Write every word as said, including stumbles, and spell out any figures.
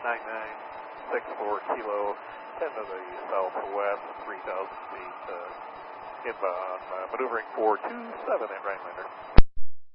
nine nine six four kilo, ten to the southwest, three thousand feet, uh, inbound, uh, maneuvering four two seven at Rhinelander.